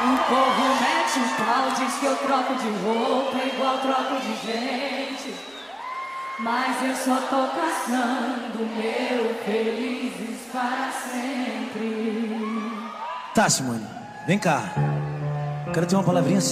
O povo mete o pau, diz que eu troco de roupa igual troco de gente. Mas eu só tô caçando meu felizes para sempre. Tá, Simone, vem cá. Quero ter uma palavrinha